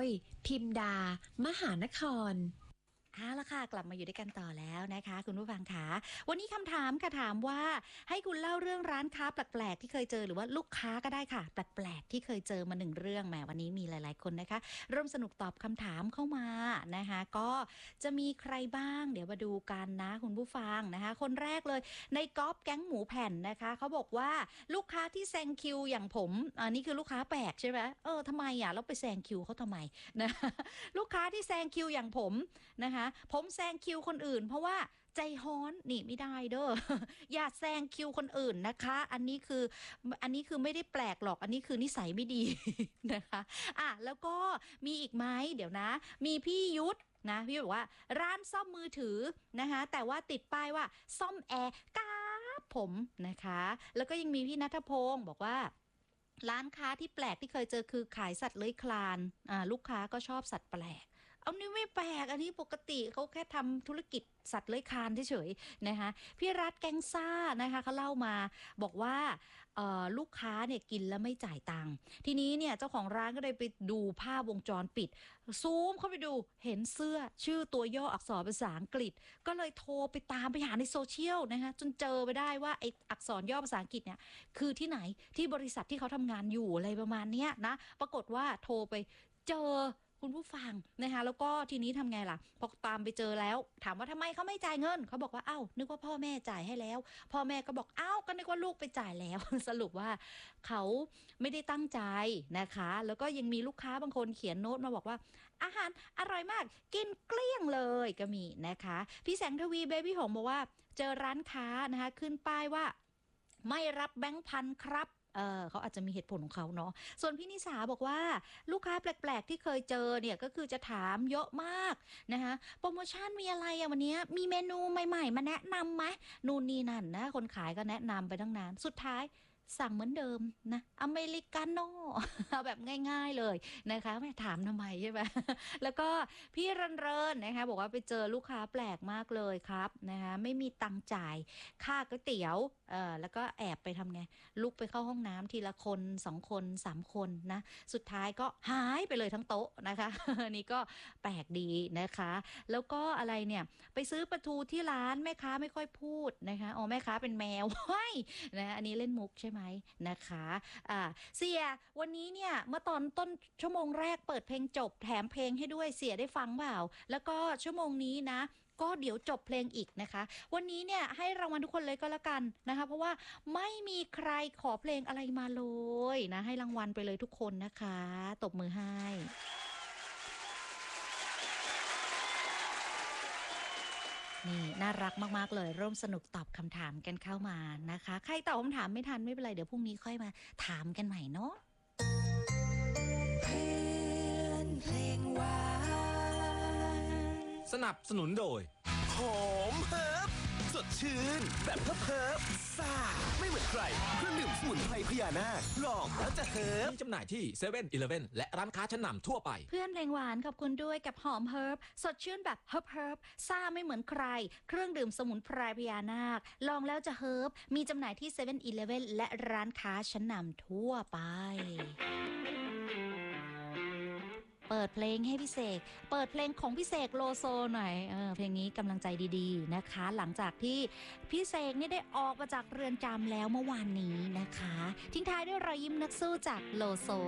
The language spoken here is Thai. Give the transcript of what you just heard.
ยพิมดามหานครเอาละค่ะกลับมาอยู่ด้วยกันต่อแล้วนะคะคุณผู้ฟังคะวันนี้คำถามค่ะถามว่าให้คุณเล่าเรื่องร้านค้าแปลกๆที่เคยเจอหรือว่าลูกค้าก็ได้ค่ะแปลกๆที่เคยเจอมา1เรื่องแหมวันนี้มีหลายๆคนนะคะร่วมสนุกตอบคำถามเข้ามานะคะก็จะมีใครบ้างเดี๋ยวมาดูกันนะคุณผู้ฟังนะคะคนแรกเลยในก๊อฟแก๊งหมูแผ่นนะคะเขาบอกว่าลูกค้าที่แซงคิวอย่างผมอันนี้คือลูกค้าแปลกใช่ไหมทำไมอ่ะแล้วไปแซงคิวเขาทำไมนะลูกค้าที่แซงคิวอย่างผมนะคะผมแซงคิวคนอื่นเพราะว่าใจฮ้อนนี่ไม่ได้เด้อ อย่าแซงคิวคนอื่นนะคะอันนี้คือไม่ได้แปลกหรอกอันนี้คือนิสัยไม่ดี นะคะแล้วก็มีอีกไหมเดี๋ยวนะมีพี่ยุทธนะพี่บอกว่าร้านซ่อมมือถือนะคะแต่ว่าติดป้ายว่าซ่อมแอร์กาผมนะคะแล้วก็ยังมีพี่ณัฐพงศ์บอกว่าร้านค้าที่แปลกที่เคยเจอคือขายสัตว์เลื้อยคลานลูกค้าก็ชอบสัตว์แปลกเอานี่ไม่แปลกอันนี้ปกติเขาแค่ทำธุรกิจสัตว์เลื้อยคลานเฉยๆนะคะพี่รัฐแกงซ่านะคะเขาเล่ามาบอกว่าลูกค้าเนี่ยกินแล้วไม่จ่ายตังค์ทีนี้เนี่ยเจ้าของร้านก็เลยไปดูภาพวงจรปิดซูมเข้าไปดูเห็นเสื้อชื่อตัวย่ออักษรภาษาอังกฤษก็เลยโทรไปตามไปหาในโซเชียลนะคะจนเจอไปได้ว่าไออักษรย่อภาษาอังกฤษเนี่ยคือที่ไหนที่บริษัทที่เขาทำงานอยู่อะไรประมาณเนี้ยนะปรากฏว่าโทรไปเจอคุณผู้ฟังนะคะแล้วก็ทีนี้ทำไงล่ะพอตามไปเจอแล้วถามว่าทำไมเขาไม่จ่ายเงินเขาบอกว่านึกว่าพ่อแม่จ่ายให้แล้วพ่อแม่ก็บอกก็นึกว่าลูกไปจ่ายแล้ว สรุปว่าเขาไม่ได้ตั้งใจนะคะแล้วก็ยังมีลูกค้าบางคนเขียนโน้ตมาบอกว่าอาหารอร่อยมากกินเกลี้ยงเลยก็มีนะคะพี่แสงทวีเบบี้หงบอกว่าเจอร้านค้านะคะขึ้นป้ายว่าไม่รับแบงค์พันครับเขาอาจจะมีเหตุผลของเขาเนาะส่วนพี่นิสาบอกว่าลูกค้าแปลกๆที่เคยเจอเนี่ยก็คือจะถามเยอะมากนะคะโปรโมชั่นมีอะไรวันนี้มีเมนูใหม่ๆมาแนะนำไหมนู่นนี่นั่นนะคนขายก็แนะนำไปตั้งนานสุดท้ายสั่งเหมือนเดิมนะอเมริกาโน่ เอาแบบง่ายๆเลยนะคะไม่ถามทำไมใช่ไหม แล้วก็พี่เรินนะคะบอกว่าไปเจอลูกค้าแปลกมากเลยครับนะคะไม่มีตังค์จ่ายค่าก๋วยเตี๋ยวแล้วก็แอบไปทำไงลุกไปเข้าห้องน้ำทีละคน2คน3คนนะสุดท้ายก็หายไปเลยทั้งโต๊ะนะคะ นี่ก็แปลกดีนะคะแล้วก็อะไรเนี่ยไปซื้อปลาทูที่ร้านแม่ค้าไม่ค่อยพูดนะคะแม่ค้าเป็นแมว นะอันนี้เล่นมุกใช่ไหมนะคะเสียวันนี้เนี่ยเมื่อตอนต้นชั่วโมงแรกเปิดเพลงจบแถมเพลงให้ด้วยเสียได้ฟังเปล่าแล้วก็ชั่วโมงนี้นะก็เดี๋ยวจบเพลงอีกนะคะวันนี้เนี่ยให้รางวัลทุกคนเลยก็แล้วกันนะคะเพราะว่าไม่มีใครขอเพลงอะไรมาเลยนะให้รางวัลไปเลยทุกคนนะคะตบมือให้นี่น่ารักมากๆเลยร่วมสนุกตอบคำถามกันเข้ามานะคะใครตอบคำถามไม่ทันไม่เป็นไรเดี๋ยวพรุ่งนี้ค่อยมาถามกันใหม่เนาะเพื่อนเพลงหวานสนับสนุนโดยหอมเฮิร์บสดชื่นแบบเฮิร์บซ่าไม่เหมือนใครเครื่องดื่มสมุนไพรพญานาคลองแล้วจะเฮิร์บมีจำหน่ายที่7 e เ e ่ e อและร้านค้าชั้นนำทั่วไปเพื่อนเพลงหวานขอบคุณด้วยกับหอมเฮิร์บสดชื่นแบบเฮิร์บซ่าไม่เหมือนใครเครื่องดื่มสมุนไพรพญานาคลองแล้วจะเฮิร์บมีจำหน่ายที่7 e เ e ่ e และร้านค้าชั้นนำทั่วไปเปิดเพลงให้พี่เสกเปิดเพลงของพี่เสกโลโซหน่อยเพลงนี้กำลังใจดีๆนะคะหลังจากที่พี่เสกนี่ได้ออกมาจากเรือนจำแล้วเมื่อวานนี้นะคะทิ้งท้ายด้วยรอยยิ้มนักสู้จากโลโซ